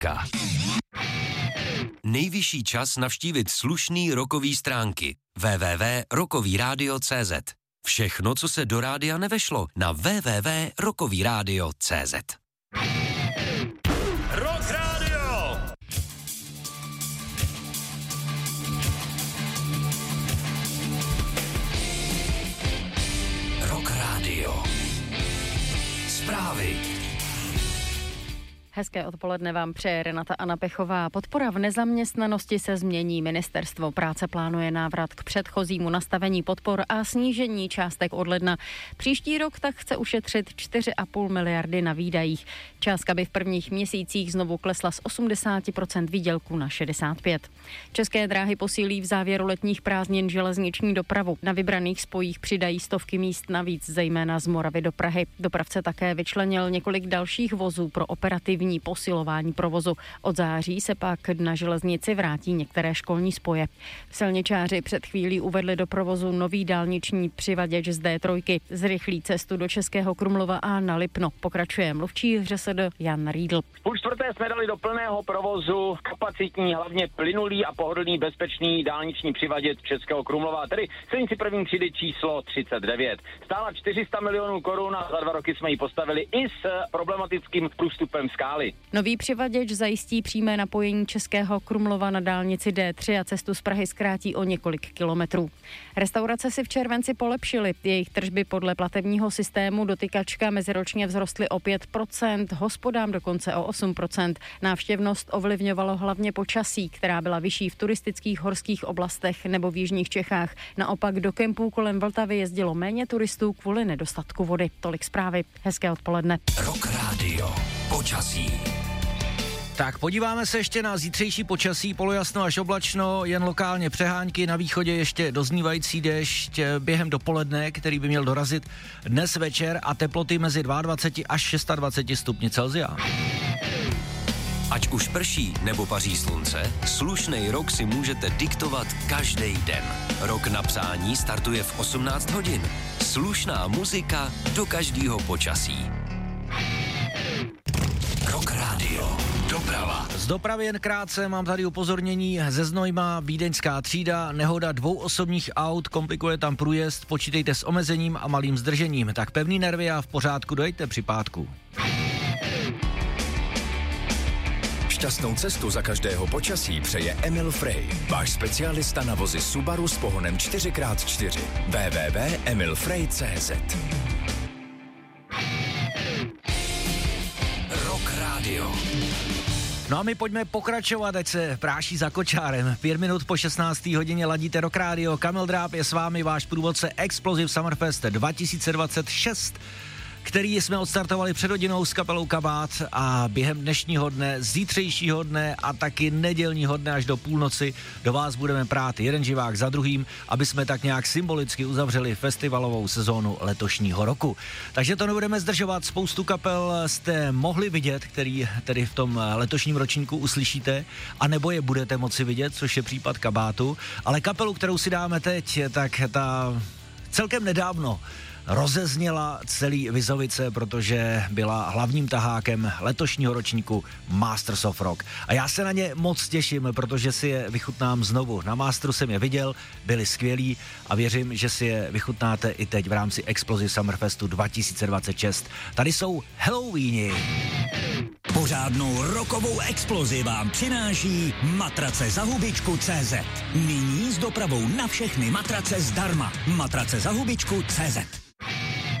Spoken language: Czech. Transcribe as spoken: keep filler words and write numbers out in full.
Ka. Nejvyšší čas navštívit slušný rockový stránky w w w tečka rockový rádio tečka cé zet. Všechno, co se do rádia nevešlo, na w w w tečka rockový rádio tečka cé zet. Rock Radio! Rock Radio. Zprávy. Hezké odpoledne vám přeje Renata Anna Pechová. Podpora v nezaměstnanosti se změní. Ministerstvo práce plánuje návrat k předchozímu nastavení podpor a snížení částek od ledna. Příští rok tak chce ušetřit čtyři a půl miliardy na výdajích. Částka by v prvních měsících znovu klesla z osmdesát procent výdělku na šedesát pět procent. České dráhy posílí v závěru letních prázdnin železniční dopravu. Na vybraných spojích přidají stovky míst navíc, zejména z Moravy do Prahy. Dopravce také vyčlenil několik dalších vozů pro operativní posilování provozu. Od září se pak na železnici vrátí některé školní spoje. Silničáři před chvílí uvedli do provozu nový dálniční přivaděč z dé tři. Zrychlí cestu do Českého Krumlova a na Lipno. Pokračuje mluvčí ŘSD Jan Riedl. Půl čtvrté jsme dali do plného provozu kapacitní, hlavně plynulý a pohodlný bezpečný dálniční přivaděč Českého Krumlova, tedy silnici první třídy číslo třicet devět. Stála čtyři sta milionů korun a za dva roky jsme ji postavili i s problematickým průstupem skály. Nový přivaděč zajistí přímé napojení Českého Krumlova na dálnici dé tři a cestu z Prahy zkrátí o několik kilometrů. Restaurace si v červenci polepšily. Jejich tržby podle platebního systému dotykačka meziročně vzrostly o pět procent, hospodám dokonce o osm procent. Návštěvnost ovlivňovalo hlavně počasí, která byla vyšší v turistických horských oblastech nebo v jižních Čechách. Naopak do kempů kolem Vltavy jezdilo méně turistů kvůli nedostatku vody. Tolik zprávy. Hezké odpoledne. Rock Radio. Počasí. Tak podíváme se ještě na zítřejší počasí, polojasno až oblačno, jen lokálně přehánky, na východě ještě doznívající déšť během dopoledne, který by měl dorazit dnes večer a teploty mezi dvacet dva až dvacet šest stupni Celsia. Ať už prší nebo paří slunce, slušnej rok si můžete diktovat každý den. Rok na psání startuje v osmnáct hodin. Slušná muzika do každého počasí. Rock Radio. Doprava. Z dopravy jen krátce, mám tady upozornění ze Znojma, vídeňská třída, nehoda dvou osobních aut, komplikuje tam průjezd, počítejte s omezením a malým zdržením. Tak pevný nervy a v pořádku dojďte při pátku. Šťastnou cestu za každého počasí přeje Emil Frey, váš specialista na vozy Subaru s pohonem čtyři krát čtyři. w w w tečka emil frey tečka cé zet. Rock Radio. No a my pojďme pokračovat, ať se práší za kočárem. Pět minut po šestnácté hodině ladíte Rock Radio. Kamil Dráb je s vámi, váš průvodce Explosive Summerfest dva tisíce dvacet šest, který jsme odstartovali před hodinou s kapelou Kabát a během dnešního dne, zítřejšího dne a taky nedělního dne až do půlnoci do vás budeme prát jeden živák za druhým, aby jsme tak nějak symbolicky uzavřeli festivalovou sezónu letošního roku. Takže to nebudeme zdržovat, spoustu kapel jste mohli vidět, který tedy v tom letošním ročníku uslyšíte, anebo je budete moci vidět, což je případ Kabátu, ale kapelu, kterou si dáme teď, tak ta celkem nedávno rozezněla celý Vizovice, protože byla hlavním tahákem letošního ročníku Masters of Rock. A já se na ně moc těším, protože si je vychutnám znovu. Na Masteru jsem je viděl, byli skvělí a věřím, že si je vychutnáte i teď v rámci Explosive Summerfestu dva tisíce dvacet šest. Tady jsou Halloweeni. Pořádnou rokovou explozi vám přináší matrace za hubičku tečka cé zet. Nyní s dopravou na všechny matrace zdarma. matrace za hubičku tečka cé zet.